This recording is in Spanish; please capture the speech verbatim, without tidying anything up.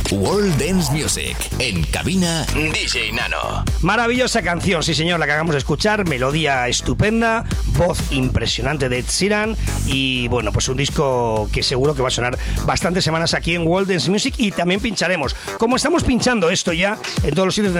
World Dance Music. En cabina, D J Nano. Maravillosa canción, sí señor, la que acabamos de escuchar. Melodía estupenda, voz impresionante de Ed Sheeran. Y bueno, pues un disco que seguro que va a sonar bastantes semanas aquí en World Dance Music. Y también pincharemos, como estamos pinchando esto ya en todos los sitios